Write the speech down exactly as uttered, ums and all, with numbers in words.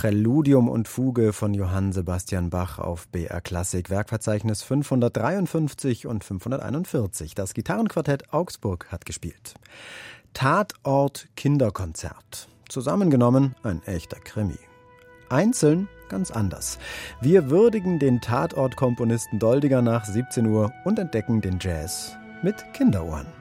Präludium und Fuge von Johann Sebastian Bach auf B R Klassik, Werkverzeichnis fünfhundertdreiundfünfzig und fünfhunderteinundvierzig. Das Gitarrenquartett Augsburg hat gespielt. Tatort Kinderkonzert. Zusammengenommen ein echter Krimi. Einzeln ganz anders. Wir würdigen den Tatort-Komponisten Doldiger nach siebzehn Uhr und entdecken den Jazz mit Kinderohren.